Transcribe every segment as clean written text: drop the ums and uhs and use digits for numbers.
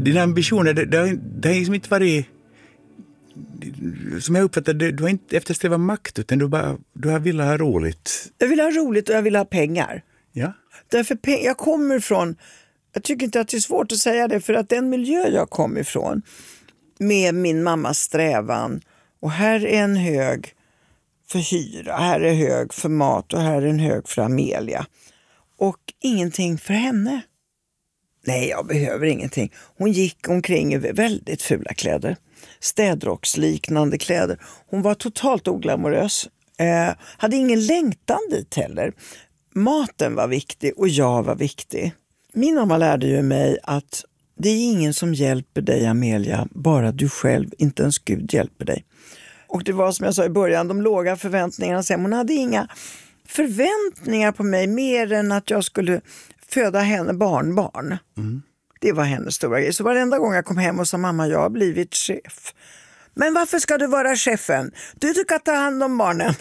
dina ambitioner, det har liksom inte varit, som jag uppfattar det, du har inte eftersträvat makt, utan du har velat ha roligt. Jag vill ha roligt och jag vill ha pengar. Ja. Därför jag kommer från, jag tycker inte att det är svårt att säga det, för att den miljö jag kom ifrån med min mammas strävan, och här är en hög för hyra, här är hög för mat och här är en hög för Amelia. Och ingenting för henne. Nej, jag behöver ingenting. Hon gick omkring i väldigt fula kläder. Städrocksliknande kläder. Hon var totalt oglamorös. Hade ingen längtan dit heller. Maten var viktig och jag var viktig. Min mamma lärde ju mig att det är ingen som hjälper dig, Amelia, bara du själv, inte ens Gud hjälper dig. Och det var som jag sa i början, de låga förväntningarna. Hon hade inga förväntningar på mig mer än att jag skulle föda henne barnbarn. Mm. Det var hennes stora grej. Så varenda gång jag kom hem och sa, mamma, jag har blivit chef. Men varför ska du vara chefen? Du ska ta hand om barnen.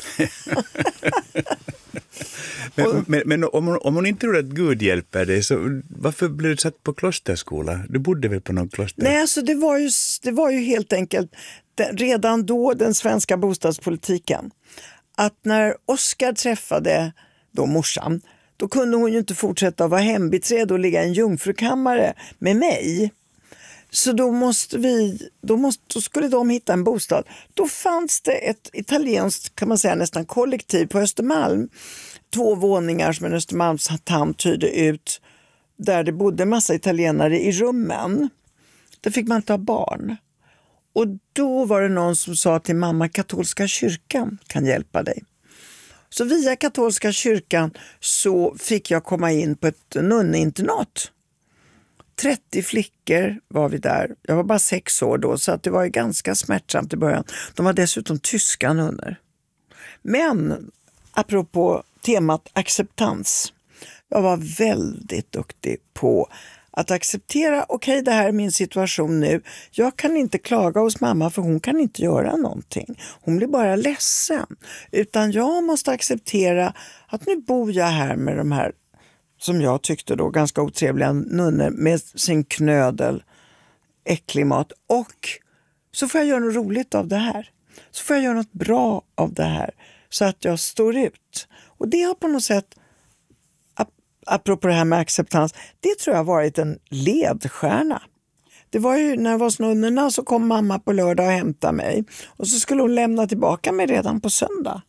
men om hon inte tror att Gud hjälper dig, så varför blev du satt på klosterskola? Du bodde väl på någon kloster? Nej, alltså det var ju helt enkelt redan då den svenska bostadspolitiken. Att när Oskar träffade då morsan, då kunde hon ju inte fortsätta att vara hembiträd och ligga i en jungfrukammare med mig. Så då skulle de hitta en bostad. Då fanns det ett italienskt, kan man säga, nästan kollektiv på Östermalm. 2 våningar som en Östermalmstant tydde ut. Där det bodde en massa italienare i rummen. Där fick man inte ha barn. Och då var det någon som sa till mamma, katolska kyrkan kan hjälpa dig. Så via katolska kyrkan så fick jag komma in på ett nunneinternat. 30 flickor var vi där. Jag var bara 6 år då, så att det var ju ganska smärtsamt i början. De var dessutom tyska nunnor. Men apropå temat acceptans. Jag var väldigt duktig på att acceptera, okej, det här är min situation nu. Jag kan inte klaga hos mamma för hon kan inte göra någonting. Hon blir bara ledsen. Utan jag måste acceptera att nu bor jag här med de här, som jag tyckte då, ganska otrevliga nunnor med sin knödel, äcklig mat. Och så får jag göra något roligt av det här. Så får jag göra något bra av det här. Så att jag står ut. Och det har på något sätt, apropå det här med acceptans, det tror jag har varit en ledstjärna. Det var ju när jag var hos nunnorna, så kom mamma på lördag och hämtade mig. Och så skulle hon lämna tillbaka mig redan på söndag.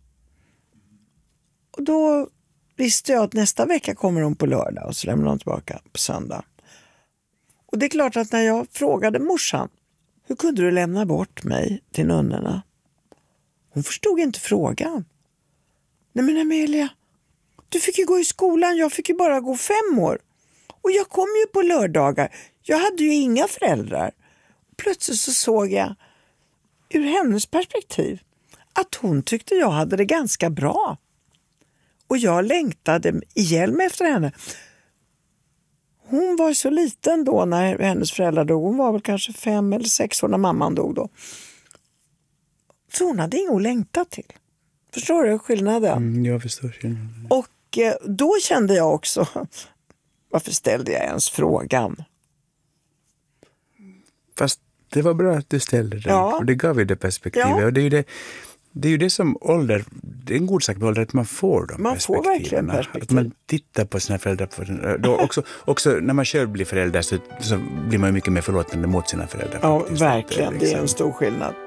Och då visste jag att nästa vecka kommer hon på lördag och så lämnar hon tillbaka på söndag. Och det är klart att när jag frågade morsan, hur kunde du lämna bort mig till nunnorna? Hon förstod inte frågan. Nej men Amelia, du fick ju gå i skolan, jag fick ju bara gå 5 år. Och jag kom ju på lördagar, jag hade ju inga föräldrar. Plötsligt så såg jag ur hennes perspektiv att hon tyckte jag hade det ganska bra. Och jag längtade ihjäl mig efter henne. Hon var så liten då när hennes föräldrar dog. Hon var väl kanske 5 eller 6 år när mamman dog då. Så hon hade inget att längta till. Förstår du skillnaden? Jag förstår skillnaden. Och då kände jag också, varför ställde jag ens frågan? Fast det var bra att du ställde den. Ja. Och det gav ju det perspektivet. Ja. Och det är ju det som ålder, det är en god sak med ålder, att man får de man perspektiven. Får verkligen perspektiv. Att man tittar på sina föräldrar. Då också när man själv blir förälder så blir man ju mycket mer förlåtande mot sina föräldrar. Ja, faktiskt. verkligen. Det är en stor skillnad.